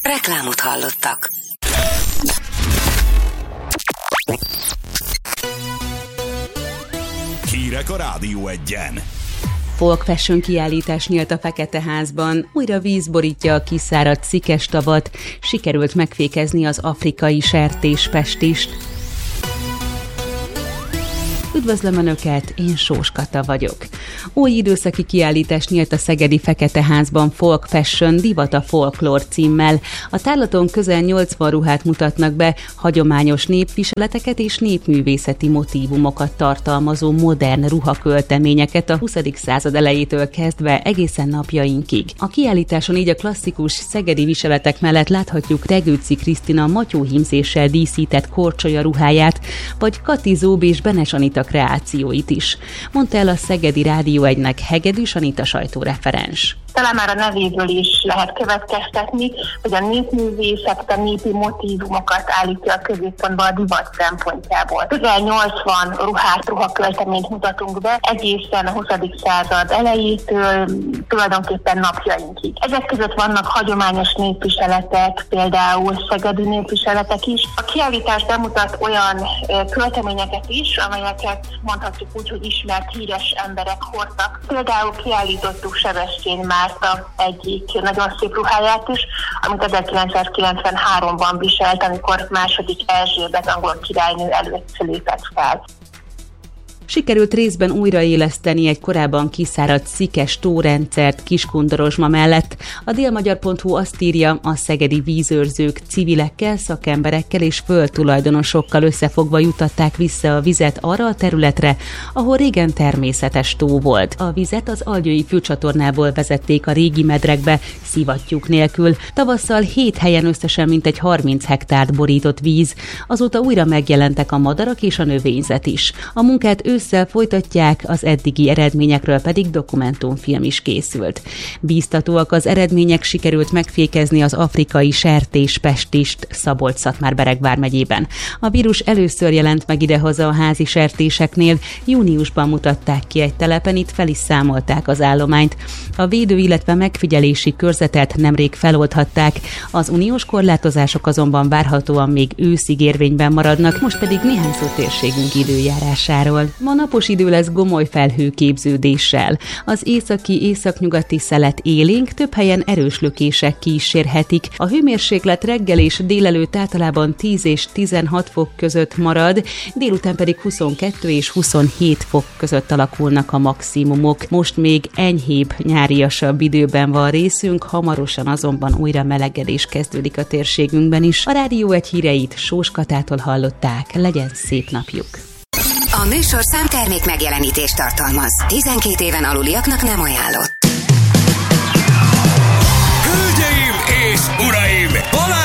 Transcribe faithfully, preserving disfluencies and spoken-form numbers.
Reklámot hallottak. Hírek a Rádió Egyen. Folk Fashion kiállítás nyílt a Feketeházban, újra víz borítja a kiszáradt Szikes-tavat, sikerült megfékezni az afrikai sertéspestist. Üdvözlöm Önöket, én Sós Kata vagyok. Új időszaki kiállítás nyílt a szegedi Feketeházban Folk Fashion Divat a Folklór címmel. A tárlaton közel nyolcvan ruhát mutatnak be, hagyományos népviseleteket és népművészeti motívumokat tartalmazó modern ruhakölteményeket a huszadik század elejétől kezdve egészen napjainkig. A kiállításon így a klasszikus szegedi viseletek mellett láthatjuk Regőci Krisztina matyóhímzéssel díszített korcsolya ruháját, vagy Kati Zób és Benes Anita kreációit is, mondta el a Szegedi Rádió egynek Hegedűs Anita sajtóreferens. Talán már a nevéből is lehet következtetni, hogy a népművészet, a népi motívumokat állítja a középpontba a divat szempontjából. Közel nyolcvan ruhát, ruhakölteményt mutatunk be, egészen a huszadik század elejétől tulajdonképpen napjainkig. Ezek között vannak hagyományos népviseletek, például szegedi népviseletek is. A kiállítás bemutat olyan költeményeket is, amelyeket mondhatjuk úgy, hogy ismert híres emberek hordtak. Például kiállítottuk Sebestyén Márta egyik nagyon szép ruháját is, amit ezerkilencszázkilencvenháromban viselt, amikor második Erzsébet angol királynő előtt lépett fel. Sikerült részben újraéleszteni egy korábban kiszáradt szikes tórendszert Kiskundorozsma mellett. A délmagyar pont hu azt írja, a szegedi vízőrzők civilekkel, szakemberekkel és földtulajdonosokkal összefogva jutatták vissza a vizet arra a területre, ahol régen természetes tó volt. A vizet az Algyői főcsatornából vezették a régi medrekbe, szivattyúk nélkül. Tavasszal hét helyen összesen mintegy harminc hektárt borított víz. Azóta újra megjelentek a madarak és a növényzet is. A munkát ősszel folytatják, az eddigi eredményekről pedig dokumentumfilm is készült. Bíztatóak az eredmények, sikerült megfékezni az afrikai sertéspestist Szabolcs-Szatmár-Bereg vármegyében. A vírus először jelent meg idehaza a házi sertéseknél, júniusban mutatták ki egy telepen, itt fel is számolták az állományt. A védő, illetve megfigyelési körzetet nemrég feloldhatták, az uniós korlátozások azonban várhatóan még őszig érvényben maradnak, most pedig néhány szó térségünk időjárásáról. Ma napos idő lesz gomoly felhőképződéssel. Az északi északnyugati szelet élénk, több helyen erős lökések kísérhetik. A hőmérséklet reggel és délelőtt általában tíz és tizenhat fok között marad, délután pedig huszonkettő és huszonhét fok között alakulnak a maximumok. Most még enyhébb, nyáriasabb időben van részünk, hamarosan azonban újra melegedés kezdődik a térségünkben is. A Rádió egy híreit Sós Katától hallották, legyen szép napjuk! A műsorszám termék megjelenítést tartalmaz. tizenkét éven aluliaknak nem ajánlott.